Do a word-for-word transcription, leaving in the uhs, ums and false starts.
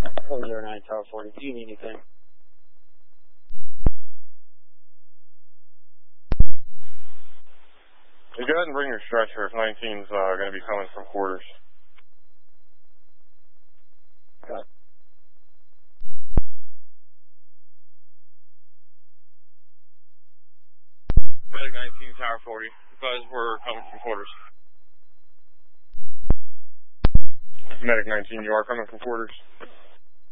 four zero nine Tower forty. Do you need anything? You go ahead and bring your stretcher if nineteen's uh, going to be coming from quarters. Okay. Medic nineteen, Tower forty. Because we're coming from quarters. Medic nineteen, you are coming from quarters.